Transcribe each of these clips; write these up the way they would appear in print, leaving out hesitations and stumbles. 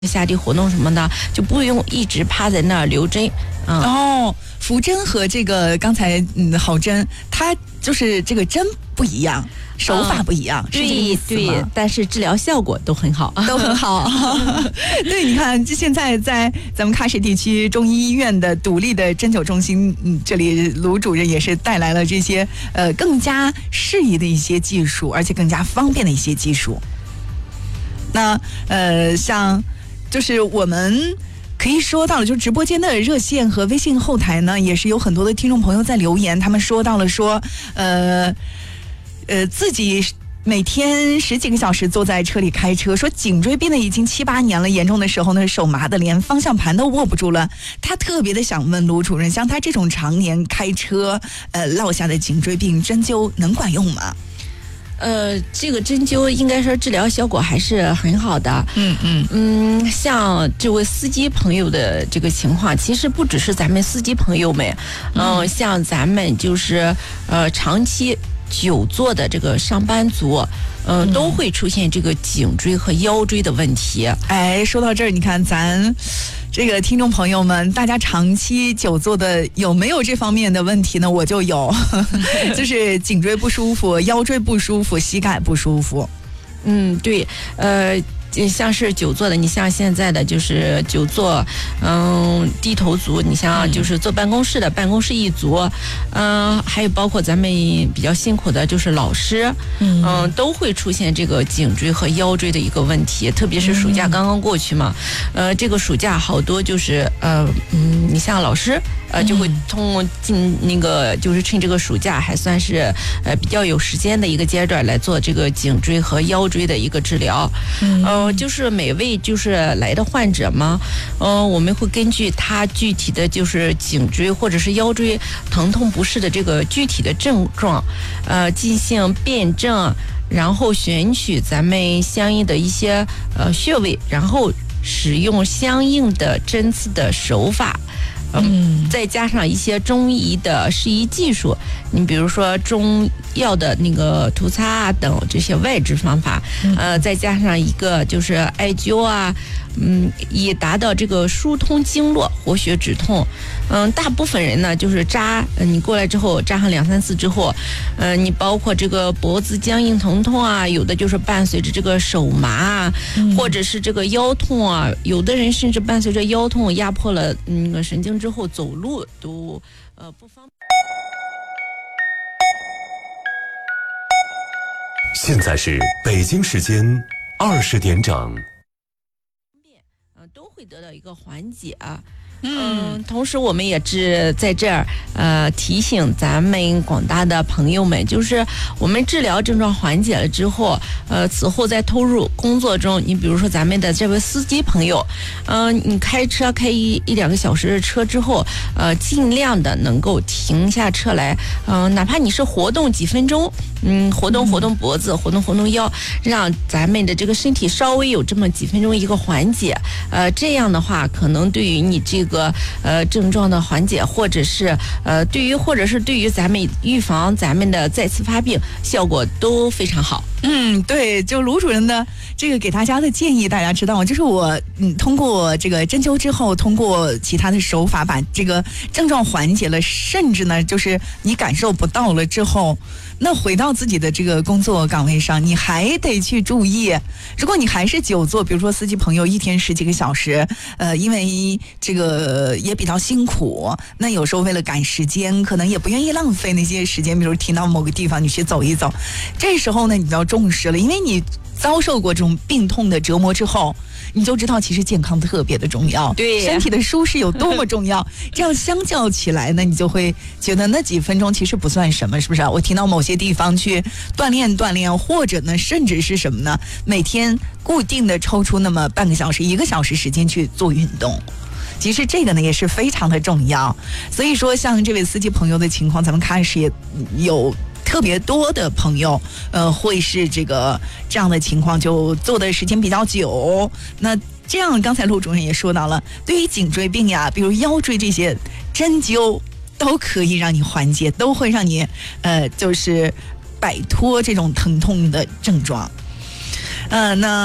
下地活动什么的，就不用一直趴在那儿留针。 扶针和这个刚才好针，它就是这个针不一样，手法不一样，是这个意思吗？ 对，但是治疗效果都很好， 都很好。对，你看，现在在咱们喀什地区中医医院的独立的针灸中心，这里卢主任也是带来了这些更加适宜的一些技术，而且更加方便的一些技术。那像就是我们可以说到了，就直播间的热线和微信后台呢，也是有很多的听众朋友在留言，他们说到了说，自己每天10几个小时坐在车里开车，说颈椎病的已经7、8年了，严重的时候呢手麻的连方向盘都握不住了。他特别的想问卢主任，像他这种常年开车落下的颈椎病，针灸能管用吗？ 这个针灸应该说治疗效果还是很好的。像这位司机朋友的这个情况，其实不只是咱们司机朋友们，像咱们就是长期久坐的这个上班族，都会出现这个颈椎和腰椎的问题。 哎，说到这儿，你看咱这个听众朋友们，大家长期久坐的有没有这方面的问题呢？我就有，就是颈椎不舒服、腰椎不舒服、膝盖不舒服。 对，像是久坐的，你像现在的就是久坐，低头族，你像就是坐办公室的办公室一族，还有包括咱们比较辛苦的就是老师，都会出现这个颈椎和腰椎的一个问题，特别是暑假刚刚过去嘛，这个暑假好多就是你像老师。就会进那个，就是趁这个暑假还算是比较有时间的一个阶段来做这个颈椎和腰椎的一个治疗。就是每位就是来的患者嘛，我们会根据他具体的就是颈椎或者是腰椎疼痛不适的这个具体的症状，进行辩证，然后选取咱们相应的一些穴位，然后使用相应的针刺的手法。再加上一些中医的适宜技术，你比如说中药的那个涂擦啊等这些外治方法，再加上一个就是艾灸啊，以达到这个疏通经络、活血止痛。大部分人呢就是扎，你过来之后扎上2、3次之后，你包括这个脖子僵硬疼痛啊，有的就是伴随着这个手麻啊，或者是这个腰痛啊，有的人甚至伴随着腰痛压迫了那个神经之后走路都不方便。 现在是北京时间20点整， 都会得到一个缓解。同时我们也是在这儿提醒咱们广大的朋友们，就是我们治疗症状缓解了之后，此后再投入工作中，你比如说咱们的这位司机朋友，你开车开1、2个小时的车之后，尽量的能够停下车来，哪怕你是活动几分钟，活动脖子，活动腰，让咱们的这个身体稍微有这么几分钟一个缓解，这样的话可能对于你这个症状的缓解，或者是对于咱们预防咱们的再次发病，效果都非常好。 对，就卢主任的这个给大家的建议，大家知道，就是我通过这个针灸之后，通过其他的手法把这个症状缓解了，甚至呢，就是你感受不到了之后，那回到自己的这个工作岗位上，你还得去注意。如果你还是久坐，比如说司机朋友一天10几个小时，因为这个也比较辛苦，那有时候为了赶时间，可能也不愿意浪费那些时间，比如停到某个地方你去走一走，这时候呢，你就要重视了，因为你遭受过这种病痛的折磨之后，你就知道其实健康特别的重要， 对， 身体的舒适有多么重要。这样相较起来呢，你就会觉得那几分钟其实不算什么，是不是？我停到某些地方去锻炼，或者呢，甚至是什么呢？每天固定的抽出那么半个小时、1个小时时间去做运动。其实这个呢也是非常的重要。所以说，像这位司机朋友的情况，咱们开始也有特别多的朋友，会是这样的情况，就做的时间比较久。那这样，刚才陆主任也说到了，对于颈椎病呀，比如腰椎这些，针灸都可以让你缓解，都会让你就是摆脱这种疼痛的症状。那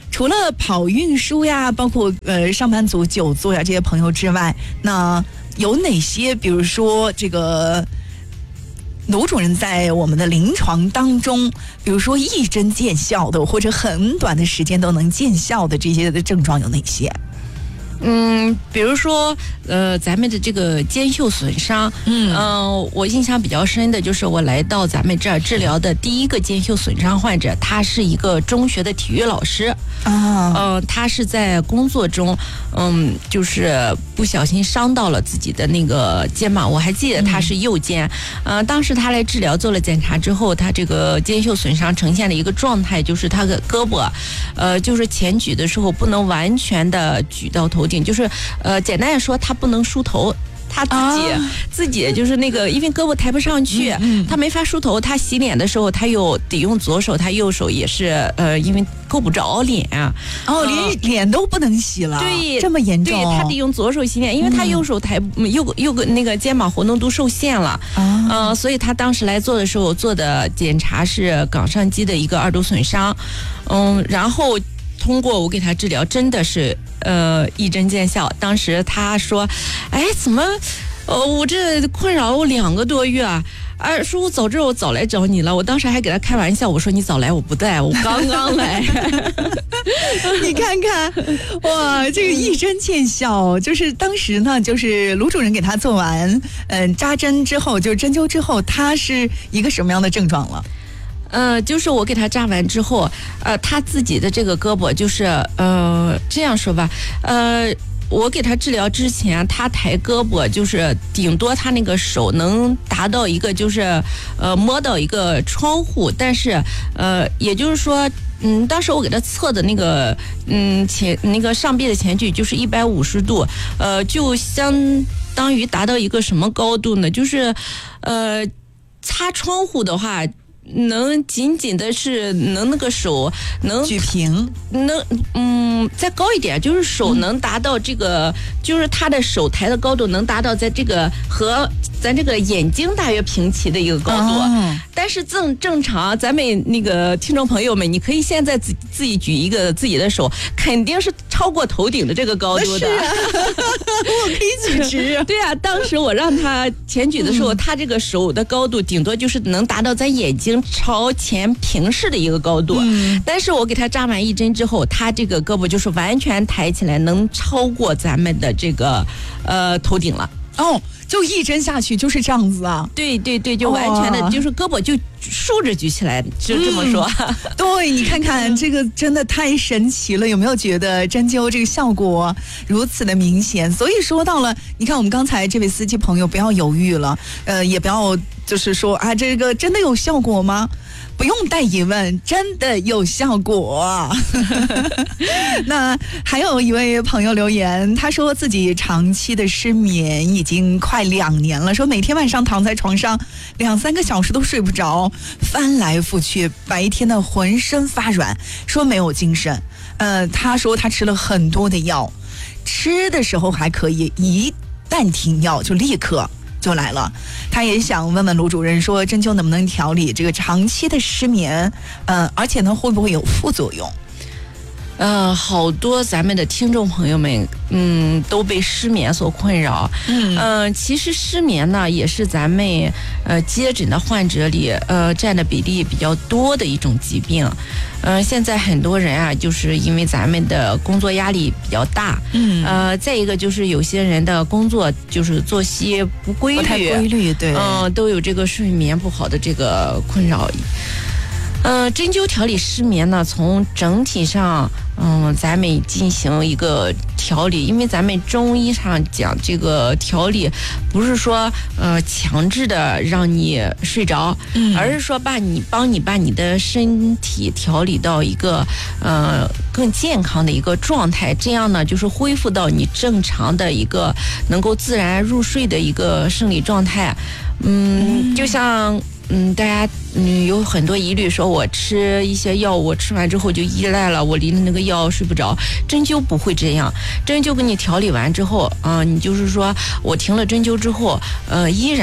除了跑运输呀，包括上班族久坐呀这些朋友之外，那有哪些比如说这个卢主任在我们的临床当中，比如说一针见效的，或者很短的时间都能见效的这些的症状有哪些？ 比如说，咱们的这个肩袖损伤，我印象比较深的就是我来到咱们这儿治疗的第一个肩袖损伤患者，他是一个中学的体育老师，他是在工作中，就是不小心伤到了自己的那个肩膀，我还记得他是右肩，当时他来治疗做了检查之后，他这个肩袖损伤呈现的一个状态就是他的胳膊，就是前举的时候不能完全的举到头顶，就是简单的说他不能梳头，他自己就是那个因为胳膊抬不上去，他没法梳头，他洗脸的时候他又得用左手，他右手也是因为够不着脸啊， 连脸都不能洗了， 对， 这么严重， 对，他得用左手洗脸，因为他右手右个那个肩膀活动度受限了，所以他当时来做的时候做的检查是冈上肌的一个2度损伤，然后通过我给他治疗，真的是一针见效。当时他说：“哎，怎么，我这困扰我2个多月啊！说我早知道我早来找你了。”我当时还给他开玩笑，我说：“你早来我不带，我刚刚来。” 你看看，哇，这个一针见效，就是当时呢，就是卢主任给他做完扎针之后，就针灸之后，他是一个什么样的症状了？ 就是我给他扎完之后，他自己的这个胳膊就是这样说吧，我给他治疗之前，他抬胳膊就是顶多他那个手能达到一个就是摸到一个窗户，但是也就是说，当时我给他测的那个那个上臂的前距就是150度，就相当于达到一个什么高度呢？就是擦窗户的话。能仅仅的是能那个手能举平， 再高一点，就是手能达到这个，就是他的手抬的高度能达到在这个和咱这个眼睛大约平齐的一个高度。但是正常，咱们那个听众朋友们，你可以现在自己举一个自己的手，肯定是超过头顶的这个高度的。 我可以举直。 对啊，当时我让他前举的时候，他这个手的高度顶多就是能达到咱眼睛朝前平视的一个高度，但是我给他扎完一针之后，他这个胳膊就是完全抬起来，能超过咱们的这个头顶了。 就一针下去就是这样子啊？ 对，就完全的就是胳膊就竖着举起来，就这么说。 对，你看看这个真的太神奇了，有没有觉得针灸这个效果如此的明显？所以说到了，你看我们刚才这位司机朋友不要犹豫了，也不要就是说啊，这个真的有效果吗？不用带疑问，真的有效果。那还有一位朋友留言，他说自己长期的失眠已经快2年了，说每天晚上躺在床上2-3个小时都睡不着，翻来覆去，白天的浑身发软，说没有精神。他说他吃了很多的药，吃的时候还可以，一旦停药就立刻就来了。他也想问问卢主任，说针灸能不能调理这个长期的失眠，而且呢会不会有副作用？ 好多咱们的听众朋友们，都被失眠所困扰。其实失眠呢，也是咱们接诊的患者里占的比例比较多的一种疾病。现在很多人啊，就是因为咱们的工作压力比较大，再一个就是有些人的工作就是作息不规律， 不太规律，对， 都有这个睡眠不好的这个困扰。针灸调理失眠呢，从整体上，咱们进行一个调理，因为咱们中医上讲这个调理，不是说强制的让你睡着，而是说帮你把你的身体调理到一个更健康的一个状态，这样呢，就是恢复到你正常的一个能够自然入睡的一个生理状态。就像。大家有很多疑虑，说我吃一些药，我吃完之后就依赖了，我离那个药睡不着。针灸不会这样，针灸给你调理完之后，你就是说我停了针灸之后，依然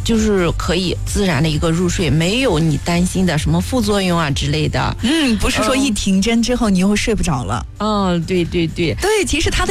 就是可以自然的一个入睡，没有你担心的什么副作用啊之类的。 不是说一停针之后你又睡不着了。 对对对， 对，其实它的